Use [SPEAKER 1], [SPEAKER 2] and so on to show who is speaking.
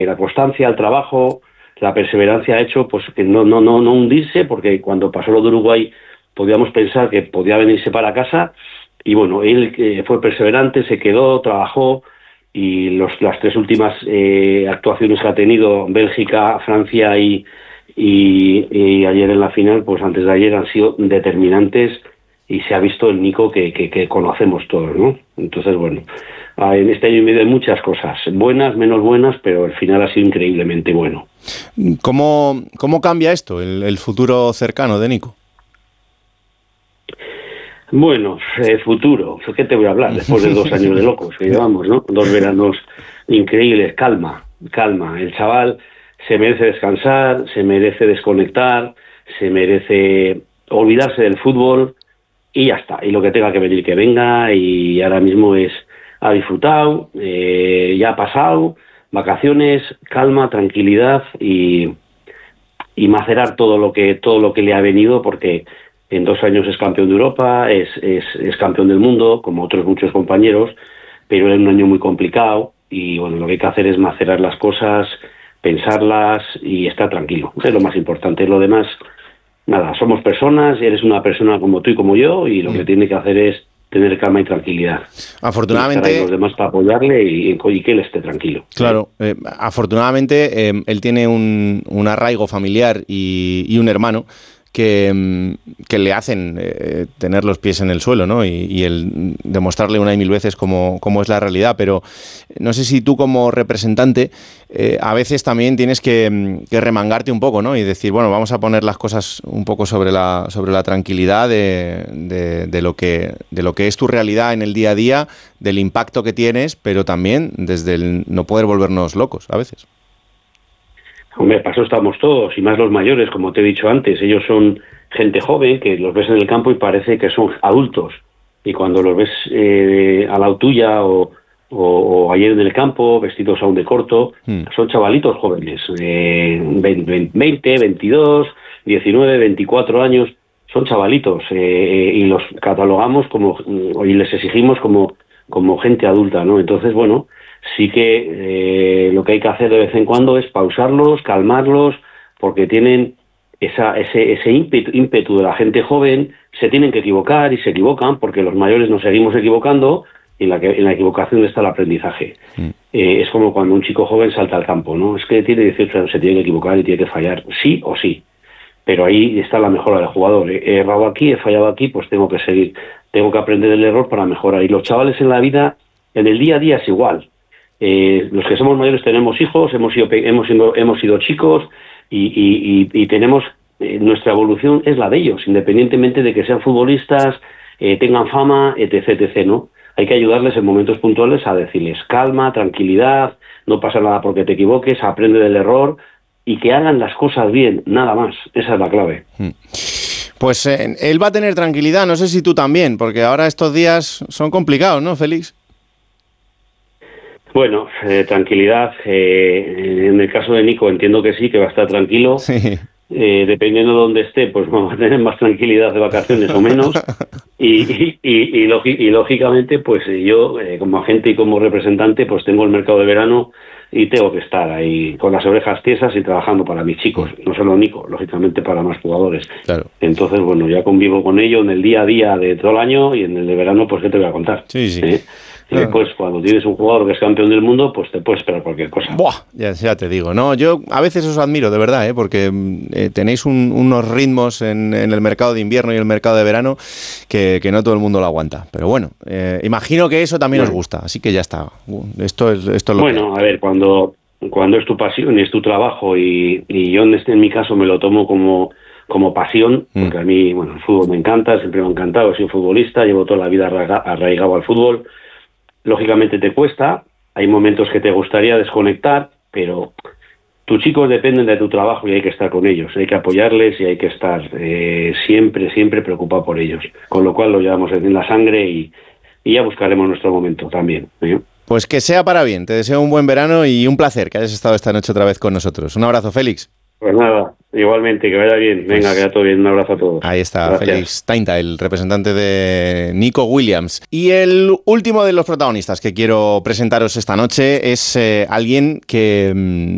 [SPEAKER 1] la constancia, el trabajo, la perseverancia ha hecho pues que no hundirse, porque cuando pasó lo de Uruguay podíamos pensar que podía venirse para casa, y bueno, él fue perseverante, se quedó, trabajó, y las 3 últimas actuaciones que ha tenido, Bélgica, Francia y ayer en la final, pues antes de ayer, han sido determinantes, y se ha visto el Nico que conocemos todos, ¿no? Entonces, bueno, en este año y medio hay muchas cosas, buenas, menos buenas, pero el final ha sido increíblemente bueno.
[SPEAKER 2] ¿Cómo cambia esto, el futuro cercano de Nico?
[SPEAKER 1] Bueno, futuro, ¿qué te voy a hablar? Después de 2 años de locos que llevamos, ¿no? 2 veranos increíbles, calma. El chaval se merece descansar, se merece desconectar, se merece olvidarse del fútbol, y ya está. Y lo que tenga que venir, que venga, y ahora mismo ha disfrutado, ya ha pasado, vacaciones, calma, tranquilidad, y macerar todo lo que le ha venido, porque en 2 años es campeón de Europa, es campeón del mundo, como otros muchos compañeros, pero era un año muy complicado, y bueno, lo que hay que hacer es macerar las cosas, pensarlas y estar tranquilo. Es lo más importante. Lo demás, nada, somos personas, y eres una persona como tú y como yo, y lo que tiene que hacer es tener calma y tranquilidad.
[SPEAKER 2] Afortunadamente,
[SPEAKER 1] y estar ahí los demás para apoyarle y que él esté tranquilo.
[SPEAKER 2] Claro, afortunadamente él tiene un arraigo familiar y un hermano que le hacen tener los pies en el suelo, ¿no? Y el demostrarle una y mil veces cómo es la realidad. Pero no sé si tú, como representante, a veces también tienes que remangarte un poco, ¿no? Y decir, bueno, vamos a poner las cosas un poco sobre la tranquilidad de lo que es tu realidad en el día a día, del impacto que tienes, pero también desde el no poder volvernos locos a veces.
[SPEAKER 1] Hombre, para eso estamos todos, y más los mayores, como te he dicho antes. Ellos son gente joven, que los ves en el campo y parece que son adultos. Y cuando los ves al lado tuya o ayer en el campo, vestidos aún de corto, son chavalitos jóvenes, 20, 22, 19, 24 años, son chavalitos, y los catalogamos y les exigimos como gente adulta, ¿no? Entonces, bueno, sí que lo que hay que hacer de vez en cuando es pausarlos, calmarlos, porque tienen ese ímpetu de la gente joven. Se tienen que equivocar y se equivocan, porque los mayores nos seguimos equivocando, y en la equivocación está el aprendizaje. Es como cuando un chico joven salta al campo, ¿no? Es que tiene 18 años, se tiene que equivocar y tiene que fallar, sí o sí. Pero ahí está la mejora del jugador. He errado aquí, he fallado aquí, pues tengo que seguir, tengo que aprender del error para mejorar. Y los chavales en la vida, en el día a día, es igual. Los que somos mayores tenemos hijos, hemos sido chicos, y tenemos nuestra evolución es la de ellos, independientemente de que sean futbolistas, tengan fama, etc., ¿no? Hay que ayudarles en momentos puntuales a decirles calma, tranquilidad, no pasa nada porque te equivoques, aprende del error, y que hagan las cosas bien, nada más. Esa es la clave.
[SPEAKER 2] Pues él va a tener tranquilidad, no sé si tú también, porque ahora estos días son complicados, ¿no, Félix?
[SPEAKER 1] Bueno, tranquilidad. En el caso de Nico entiendo que sí, que va a estar tranquilo.
[SPEAKER 2] Sí.
[SPEAKER 1] Dependiendo de dónde esté, pues vamos a tener más tranquilidad de vacaciones o menos. Y lógicamente, pues yo, como agente y como representante, pues tengo el mercado de verano y tengo que estar ahí con las orejas tiesas y trabajando para mis chicos, no solo Nico, lógicamente para más jugadores.
[SPEAKER 2] Claro.
[SPEAKER 1] Entonces, bueno, ya convivo con ello en el día a día de todo el año, y en el de verano, pues ¿qué te voy a contar?
[SPEAKER 2] Sí, sí.
[SPEAKER 1] Pues cuando tienes un jugador que es campeón del mundo, pues te puedes esperar cualquier cosa.
[SPEAKER 2] Buah, ya te digo, no, yo a veces os admiro, de verdad, porque tenéis unos ritmos en el mercado de invierno y el mercado de verano que no todo el mundo lo aguanta. Pero bueno, imagino que eso también os gusta, así que ya está. Esto es lo
[SPEAKER 1] bueno, a ver, cuando es tu pasión y es tu trabajo, y yo en mi caso me lo tomo como pasión, porque a mí, bueno, el fútbol me encanta, siempre me ha encantado, soy futbolista, llevo toda la vida arraigado al fútbol. Lógicamente te cuesta, hay momentos que te gustaría desconectar, pero tus chicos dependen de tu trabajo y hay que estar con ellos, hay que apoyarles y hay que estar siempre preocupado por ellos, con lo cual lo llevamos en la sangre, y ya buscaremos nuestro momento también, ¿eh?
[SPEAKER 2] Pues que sea para bien, te deseo un buen verano y un placer que hayas estado esta noche otra vez con nosotros. Un abrazo, Félix.
[SPEAKER 1] Pues nada, igualmente, que vaya bien. Venga, que vaya todo bien. Un abrazo a todos.
[SPEAKER 2] Ahí está,
[SPEAKER 1] Gracias.
[SPEAKER 2] Félix Tainta, el representante de Nico Williams. Y el último de los protagonistas que quiero presentaros esta noche es alguien que